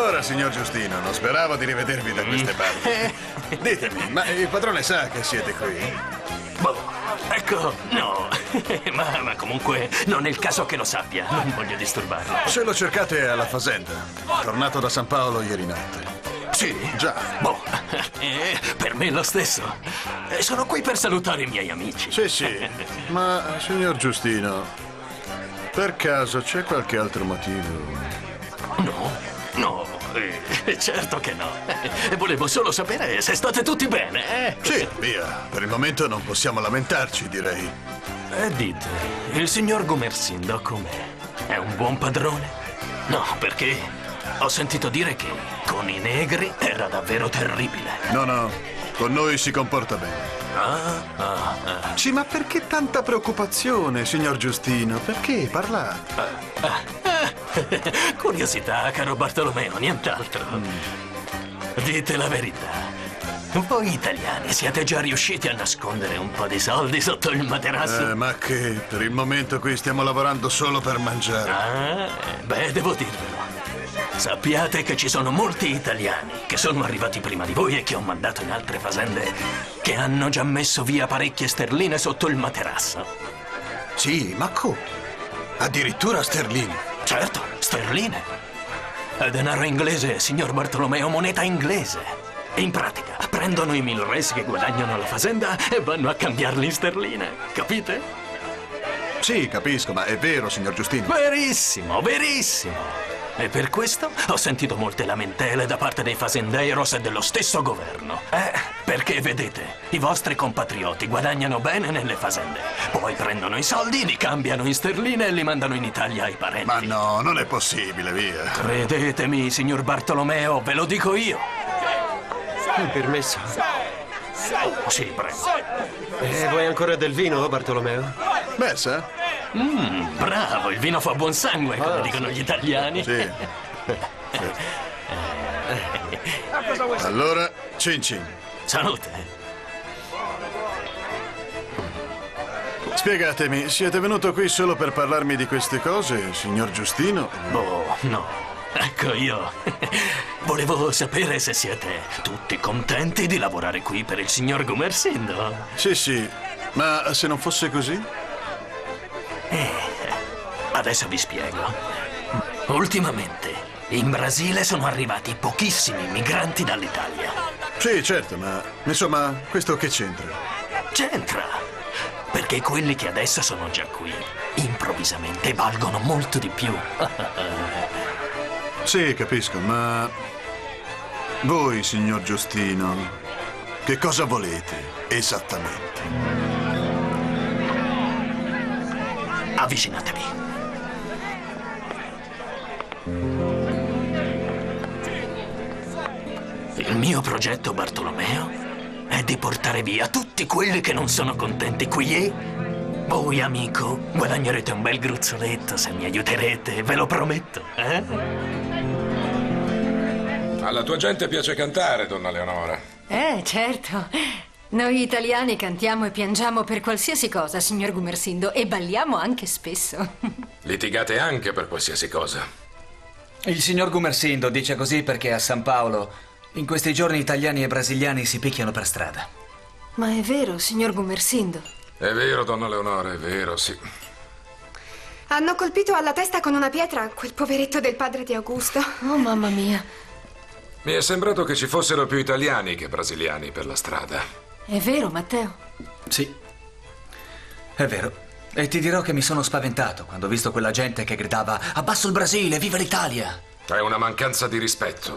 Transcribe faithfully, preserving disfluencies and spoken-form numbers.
Allora, signor Giustino, non speravo di rivedervi da queste parti. Ditemi, ma il padrone sa che siete qui? Boh, ecco, no. ma, ma comunque non è il caso che lo sappia. Non voglio disturbarlo. Se lo cercate alla fazenda. Tornato da San Paolo ieri notte. Sì? Già. Boh, eh, per me è lo stesso. Eh, Sono qui per salutare i miei amici. Sì, sì. Ma, signor Giustino, per caso c'è qualche altro motivo? No, no, eh, certo che no. Eh, Volevo solo sapere se state tutti bene, eh? Sì, via. Per il momento non possiamo lamentarci, direi. E dite, il signor Gumersindo com'è? È un buon padrone? No, perché ho sentito dire che con i negri era davvero terribile. No, no, con noi si comporta bene. Ah, ah, ah. Sì, ma perché tanta preoccupazione, signor Giustino? Perché? Parlate. Curiosità, caro Bartolomeo, nient'altro. Dite la verità. Voi italiani siete già riusciti a nascondere un po' di soldi sotto il materasso? Eh, ma che per il momento qui stiamo lavorando solo per mangiare. Ah, beh, devo dirvelo. Sappiate che ci sono molti italiani che sono arrivati prima di voi e che ho mandato in altre fazende che hanno già messo via parecchie sterline sotto il materasso. Sì, ma come? Addirittura sterline. Certo, sterline. È denaro inglese, signor Bartolomeo, moneta inglese. In pratica, prendono i mil res che guadagnano la fazenda e vanno a cambiarli in sterline. Capite? Sì, capisco, ma è vero, signor Giustino. Verissimo, verissimo. E per questo ho sentito molte lamentele da parte dei fazendeiros e dello stesso governo. Eh, perché vedete, i vostri compatrioti guadagnano bene nelle fazende. Poi prendono i soldi, li cambiano in sterline e li mandano in Italia ai parenti. Ma no, non è possibile, via. Credetemi, signor Bartolomeo, ve lo dico io. Il permesso. Sì, prego. E vuoi ancora del vino, Bartolomeo? Beh, sa? Mm, bravo, il vino fa buon sangue, come Ah, dicono gli italiani. Sì. Allora, cin cin. Salute. Spiegatemi, siete venuto qui solo per parlarmi di queste cose, signor Giustino? Oh, no. Ecco, io volevo sapere se siete tutti contenti di lavorare qui per il signor Gumersindo. Sì, sì, ma se non fosse così? Adesso vi spiego. Ultimamente in Brasile sono arrivati pochissimi migranti dall'Italia. Sì, certo, ma insomma, questo che c'entra? C'entra, perché quelli che adesso sono già qui, improvvisamente valgono molto di più. Sì, capisco, ma voi, signor Giustino, che cosa volete esattamente? Avvicinatevi. Il mio progetto, Bartolomeo, è di portare via tutti quelli che non sono contenti qui e voi, amico, guadagnerete un bel gruzzoletto se mi aiuterete, ve lo prometto, eh? Alla tua gente piace cantare, donna Leonora. Eh, certo. Noi italiani cantiamo e piangiamo per qualsiasi cosa, signor Gumersindo, e balliamo anche spesso. Litigate anche per qualsiasi cosa. Il signor Gumersindo dice così perché a San Paolo in questi giorni italiani e brasiliani si picchiano per strada. Ma è vero, signor Gumersindo? È vero, donna Leonora, è vero, sì. Hanno colpito alla testa con una pietra quel poveretto del padre di Augusto. Oh, mamma mia. Mi è sembrato che ci fossero più italiani che brasiliani per la strada. È vero, Matteo? Sì, è vero. E ti dirò che mi sono spaventato quando ho visto quella gente che gridava «Abbasso il Brasile, viva l'Italia!». È una mancanza di rispetto.